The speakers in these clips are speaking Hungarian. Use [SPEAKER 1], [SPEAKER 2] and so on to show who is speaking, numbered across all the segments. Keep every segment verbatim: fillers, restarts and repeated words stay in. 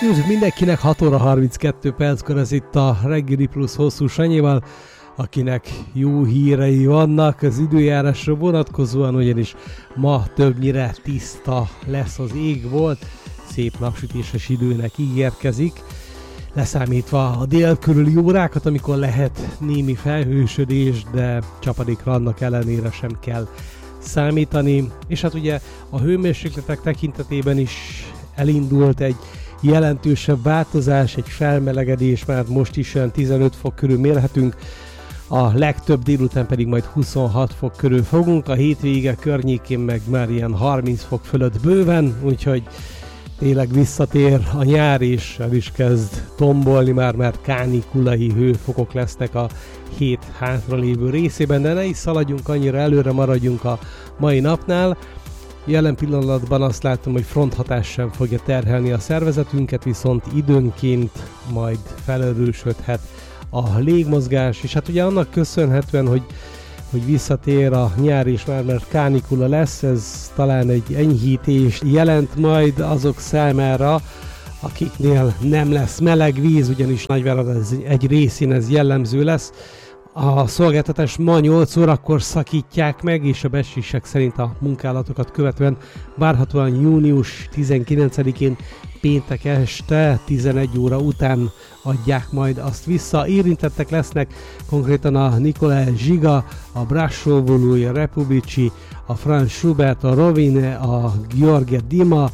[SPEAKER 1] estét mindenkinek, hat óra harminckettő perckor ez itt a Reggeli Plusz Hosszú Sanyival, akinek jó hírei vannak az időjárásra vonatkozóan, ugyanis ma többnyire tiszta lesz az ég, volt, szép napsütéses időnek ígérkezik, leszámítva a dél körüli órákat, amikor lehet némi felhősödés, de csapadékra annak ellenére sem kell számítani, és hát ugye a hőmérsékletek tekintetében is elindult egy jelentősebb változás, egy felmelegedés, mert most is olyan tizenöt fok körül mérhetünk, a legtöbb délután pedig majd huszonhat fok körül fogunk, a hétvége környékén meg már ilyen harminc fok fölött bőven, úgyhogy tényleg visszatér a nyár, és el is kezd tombolni már, mert kánikulai hőfokok lesznek a hét hátralévő részében, de ne is szaladjunk annyira előre, maradjunk a mai napnál. Jelen pillanatban azt látom, hogy fronthatás sem fogja terhelni a szervezetünket, viszont időnként majd felerősödhet a légmozgás, és hát ugye annak köszönhetően, hogy, hogy visszatér a nyár, és már mert kánikula lesz, ez talán egy enyhítést jelent majd azok számára, akiknél nem lesz meleg víz, ugyanis Nagyvárad egy részén ez jellemző lesz. A szolgáltatás ma nyolc órakor szakítják meg, és a becslések szerint a munkálatokat követően várhatóan június tizenkilencedikén péntek este tizenegy óra után adják majd azt vissza. Érintettek lesznek konkrétan a Nikolaj Zsiga, a Brassó-Voluj, a Republicsi, a Franz Schubert, a Rovine, a Gheorghe Dima,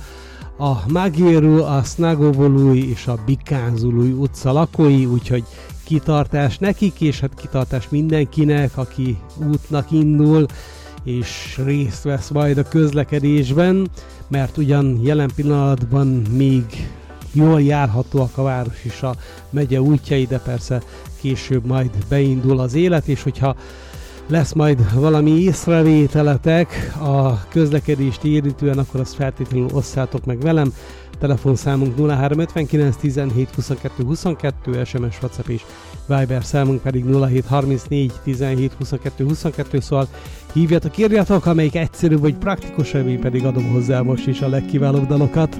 [SPEAKER 1] a Magéru, a Snagovoluj és a Bikánzuluj utca lakói, úgyhogy kitartás nekik, és hát kitartás mindenkinek, aki útnak indul, és részt vesz majd a közlekedésben, mert ugyan jelen pillanatban még jól járhatóak a város és a megye útjai, de persze később majd beindul az élet, és hogyha lesz majd valami észrevételetek a közlekedést érintően, akkor azt feltétlenül osszátok meg velem. Telefonszámunk nulla három ötvenkilenc tizenhét huszonkettő huszonkettő, es em es, WhatsApp és Viber számunk pedig nulla hét harmincnégy tizenhét huszonkettő huszonkettő, szóval hívjatok, írjatok, amelyik egyszerűbb vagy praktikusabb, én pedig adom hozzá most is a legkiválóbb dalokat.